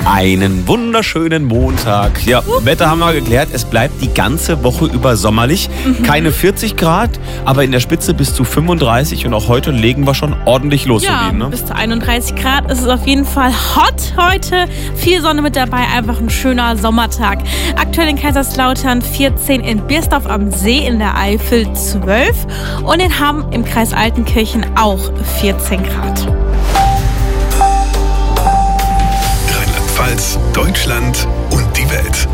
Einen wunderschönen Montag. Ja, Wetter haben wir geklärt. Es bleibt die ganze Woche über sommerlich. Keine 40 Grad, aber in der Spitze bis zu 35. Und auch heute legen wir schon ordentlich los. Ja, Solin, ne? Bis zu 31 Grad ist es auf jeden Fall hot heute. Viel Sonne mit dabei, einfach ein schöner Sommertag. Aktuell in Kaiserslautern 14, in Birsdorf am See in der Eifel 12 und in Hamm im Kreis Altenkirchen auch 14 Grad. Rheinland-Pfalz, Deutschland und die Welt.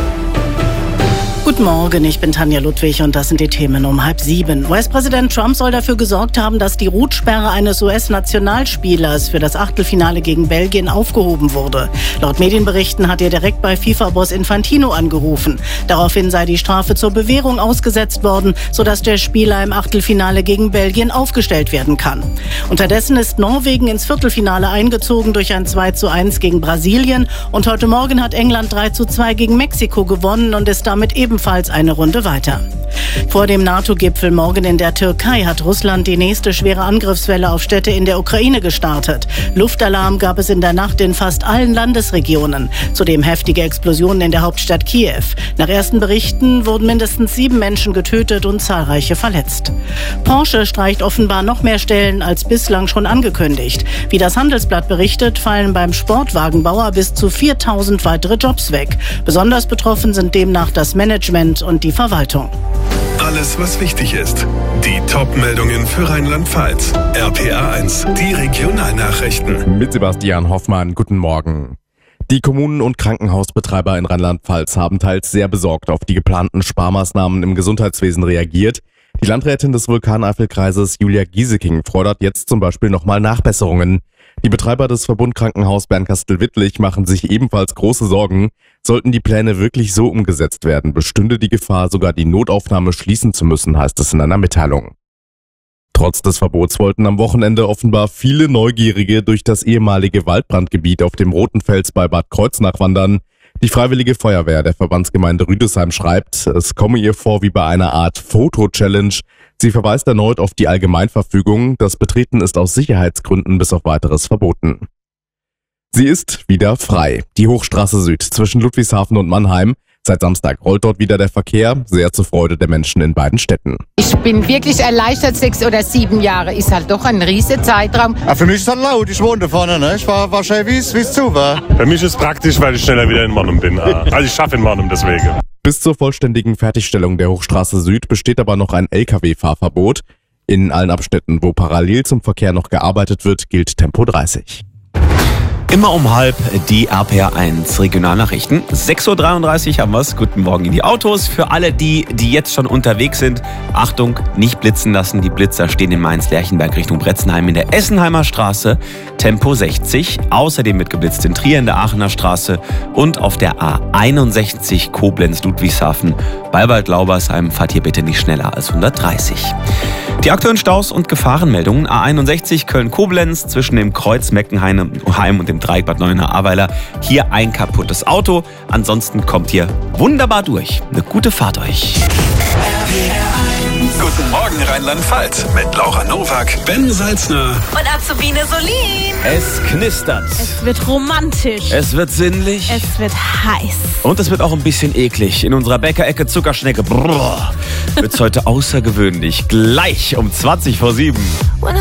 Guten Morgen, ich bin Tanja Ludwig und das sind die Themen um 6:30. US-Präsident Trump soll dafür gesorgt haben, dass die Route-Sperre eines US-Nationalspielers für das Achtelfinale gegen Belgien aufgehoben wurde. Laut Medienberichten hat er direkt bei FIFA-Boss Infantino angerufen. Daraufhin sei die Strafe zur Bewährung ausgesetzt worden, sodass der Spieler im Achtelfinale gegen Belgien aufgestellt werden kann. Unterdessen ist Norwegen ins Viertelfinale eingezogen durch ein 2:1 gegen Brasilien und heute Morgen hat England 3:2 gegen Mexiko gewonnen und ist damit ebenfalls eine Runde weiter. Vor dem NATO-Gipfel morgen in der Türkei hat Russland die nächste schwere Angriffswelle auf Städte in der Ukraine gestartet. Luftalarm gab es in der Nacht in fast allen Landesregionen. Zudem heftige Explosionen in der Hauptstadt Kiew. Nach ersten Berichten wurden mindestens 7 Menschen getötet und zahlreiche verletzt. Porsche streicht offenbar noch mehr Stellen als bislang schon angekündigt. Wie das Handelsblatt berichtet, fallen beim Sportwagenbauer bis zu 4.000 weitere Jobs weg. Besonders betroffen sind demnach das Management und die Verwaltung. Alles, was wichtig ist. Die Top-Meldungen für Rheinland-Pfalz. RPA 1, die Regionalnachrichten. Mit Sebastian Hoffmann, guten Morgen. Die Kommunen und Krankenhausbetreiber in Rheinland-Pfalz haben teils sehr besorgt auf die geplanten Sparmaßnahmen im Gesundheitswesen reagiert. Die Landrätin des Vulkaneifelkreises Julia Gieseking fordert jetzt zum Beispiel nochmal Nachbesserungen. Die Betreiber des Verbundkrankenhaus Bernkastel-Wittlich machen sich ebenfalls große Sorgen. Sollten die Pläne wirklich so umgesetzt werden, bestünde die Gefahr, sogar die Notaufnahme schließen zu müssen, heißt es in einer Mitteilung. Trotz des Verbots wollten am Wochenende offenbar viele Neugierige durch das ehemalige Waldbrandgebiet auf dem Rotenfels bei Bad Kreuznach wandern. Die Freiwillige Feuerwehr der Verbandsgemeinde Rüdesheim schreibt, es komme ihr vor wie bei einer Art Foto-Challenge. Sie verweist erneut auf die Allgemeinverfügung. Das Betreten ist aus Sicherheitsgründen bis auf weiteres verboten. Sie ist wieder frei. Die Hochstraße Süd zwischen Ludwigshafen und Mannheim. Seit Samstag rollt dort wieder der Verkehr, sehr zur Freude der Menschen in beiden Städten. Ich bin wirklich erleichtert, 6 oder 7 Jahre ist halt doch ein riesiger Zeitraum. Ja, für mich ist es halt laut, ich wohne da vorne, ne? Ich war schön, wie es zu war. Für mich ist es praktisch, weil ich schneller wieder in Mannheim bin. Also ich schaffe in Mannheim deswegen. Bis zur vollständigen Fertigstellung der Hochstraße Süd besteht aber noch ein Lkw-Fahrverbot. In allen Abschnitten, wo parallel zum Verkehr noch gearbeitet wird, gilt Tempo 30. Immer um 6:30 die RPA 1 Regionalnachrichten. 6:33 Uhr haben wir es. Guten Morgen in die Autos. Für alle, die jetzt schon unterwegs sind, Achtung, nicht blitzen lassen. Die Blitzer stehen in Mainz-Lerchenberg Richtung Bretzenheim in der Essenheimer Straße, Tempo 60. Außerdem wird geblitzt in Trier in der Aachener Straße und auf der A61 Koblenz-Ludwigshafen. Bei Waldlaubersheim fahrt ihr bitte nicht schneller als 130. Die aktuellen Staus und Gefahrenmeldungen. A61 Köln-Koblenz zwischen dem Kreuz Meckenheim und dem Dreieck Bad Neuenahr-Ahrweiler. Hier ein kaputtes Auto. Ansonsten kommt ihr wunderbar durch. Eine gute Fahrt euch. Guten Morgen Rheinland-Pfalz mit Laura Nowak, Ben Salzner Und Azubine Solin. Es knistert. Es wird romantisch. Es wird sinnlich. Es wird heiß. Und es wird auch ein bisschen eklig. In unserer Bäckerecke Zuckerschnecke wird's heute außergewöhnlich. Gleich um 7:20.